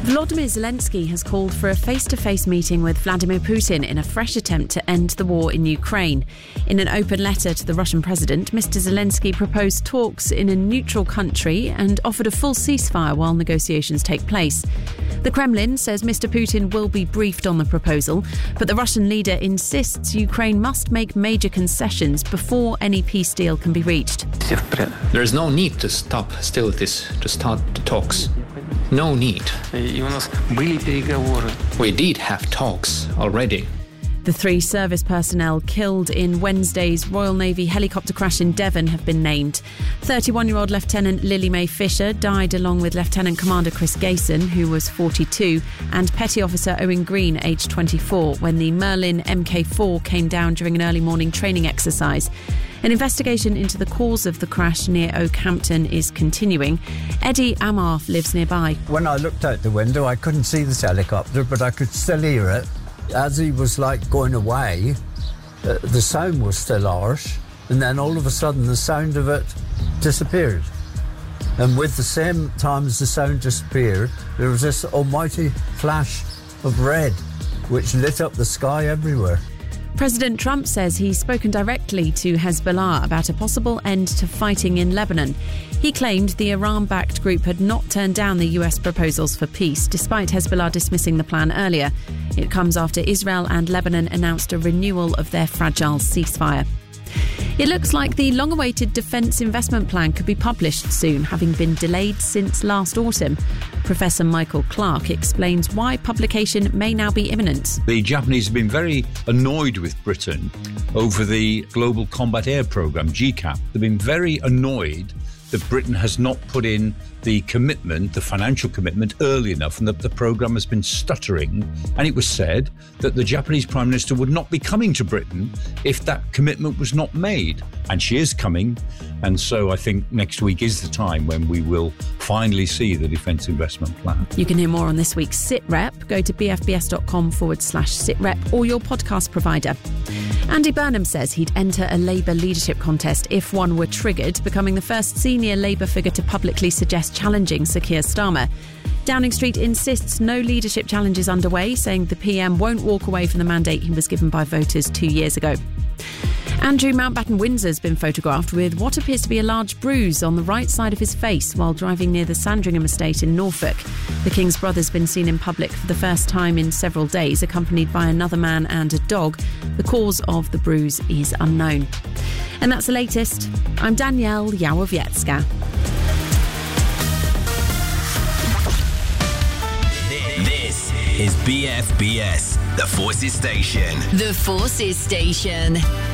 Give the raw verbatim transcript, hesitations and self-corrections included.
Volodymyr Zelensky has called for a face-to-face meeting with Vladimir Putin in a fresh attempt to end the war in Ukraine. In an open letter to the Russian president, Mister Zelensky proposed talks in a neutral country and offered a full ceasefire while negotiations take place. The Kremlin says Mister Putin will be briefed on the proposal, but the Russian leader insists Ukraine must make major concessions before any peace deal can be reached. There is no need to stop hostilities, to start the talks. No need. We did have talks already. The three service personnel killed in Wednesday's Royal Navy helicopter crash in Devon have been named. thirty-one-year-old Lieutenant Lily Mae Fisher died along with Lieutenant Commander Chris Gayson, who was forty-two, and Petty Officer Owen Green, aged twenty-four, when the Merlin M K four came down during an early morning training exercise. An investigation into the cause of the crash near Oakhampton is continuing. Eddie Amarth lives nearby. When I looked out the window, I couldn't see this helicopter, but I could still hear it. As he was like going away, uh, the sound was still harsh, and then all of a sudden the sound of it disappeared. And with the same time as the sound disappeared, there was this almighty flash of red, which lit up the sky everywhere. President Trump says he's spoken directly to Hezbollah about a possible end to fighting in Lebanon. He claimed the Iran-backed group had not turned down the U S proposals for peace, despite Hezbollah dismissing the plan earlier. It comes after Israel and Lebanon announced a renewal of their fragile ceasefire. It looks like the long-awaited defence investment plan could be published soon, having been delayed since last autumn. Professor Michael Clark explains why publication may now be imminent. The Japanese have been very annoyed with Britain over the Global Combat Air Programme, G CAP. They've been very annoyed that Britain has not put in the commitment, the financial commitment, early enough, and that the programme has been stuttering. And it was said that the Japanese Prime Minister would not be coming to Britain if that commitment was not made. And she is coming. And so I think next week is the time when we will finally see the defence investment plan. You can hear more on this week's SitRep. Go to bfbs.com forward slash SitRep or your podcast provider. Andy Burnham says he'd enter a Labour leadership contest if one were triggered, becoming the first senior Labour figure to publicly suggest challenging Sir Keir Starmer. Downing Street insists no leadership challenge is underway, saying the P M won't walk away from the mandate he was given by voters two years ago. Andrew Mountbatten-Windsor's been photographed with what appears to be a large bruise on the right side of his face while driving near the Sandringham estate in Norfolk. The King's brother's been seen in public for the first time in several days, accompanied by another man and a dog. The cause of the bruise is unknown. And that's the latest. I'm Danielle Yawowiecka. This is B F B S, the Forces Station. The Forces Station.